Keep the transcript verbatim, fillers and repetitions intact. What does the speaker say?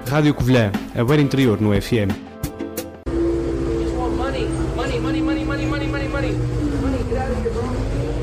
Rádio Covilhã, a beira interior no F M. Money, money, money, money, money, money, money, money. Money, get out of here, bro.